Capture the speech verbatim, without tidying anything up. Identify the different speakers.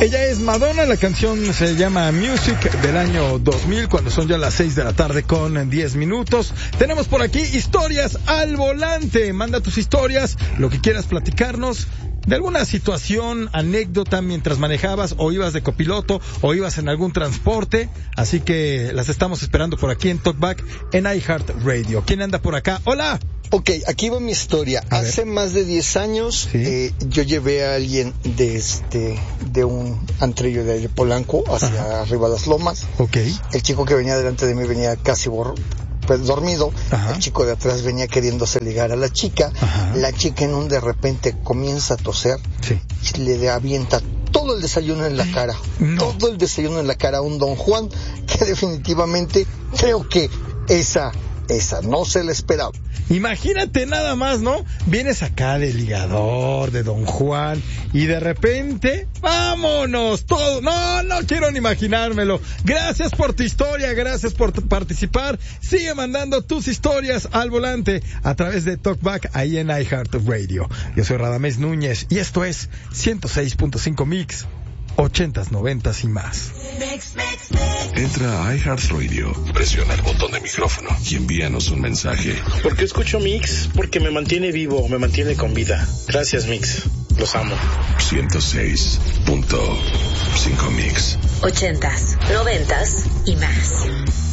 Speaker 1: Ella es Madonna, la canción se llama Music, del año dos mil, cuando son ya las seis de la tarde con diez minutos. Tenemos por aquí historias al volante. Manda tus historias, lo que quieras platicarnos, de alguna situación, anécdota mientras manejabas o ibas de copiloto o ibas en algún transporte. Así que las estamos esperando por aquí en Talkback en iHeartRadio. ¿Quién anda por acá? ¡Hola!
Speaker 2: Ok, aquí va mi historia.
Speaker 1: A
Speaker 2: Hace
Speaker 1: ver.
Speaker 2: más de diez años,
Speaker 1: ¿Sí?
Speaker 2: eh, yo llevé a alguien de este de un antrillo de Polanco hacia
Speaker 1: Ajá.
Speaker 2: arriba de las Lomas.
Speaker 1: Ok.
Speaker 2: El chico que venía delante de mí venía casi bor- pues, dormido.
Speaker 1: Ajá.
Speaker 2: El chico de atrás venía queriéndose ligar a la chica.
Speaker 1: Ajá.
Speaker 2: La chica en un de repente comienza a toser
Speaker 1: Sí.
Speaker 2: y le avienta todo el desayuno en la cara.
Speaker 1: No.
Speaker 2: Todo el desayuno en la cara a un Don Juan que definitivamente creo que esa, esa no se le esperaba.
Speaker 1: Imagínate nada más, ¿no? Vienes acá del ligador, de Don Juan, y de repente, ¡vámonos! Todo. No, no quiero ni imaginármelo. Gracias por tu historia, gracias por t- participar. Sigue mandando tus historias al volante a través de Talkback ahí en iHeartRadio. Yo soy Radamés Núñez y esto es ciento seis punto cinco Mix, ochentas, noventas y más.
Speaker 3: Entra a iHeartRadio, presiona el botón de micrófono y envíanos un mensaje.
Speaker 4: ¿Por qué escucho Mix? Porque me mantiene vivo, me mantiene con vida. Gracias, Mix. Los amo.
Speaker 3: ciento seis punto cinco Mix.
Speaker 5: Ochentas, noventas y más.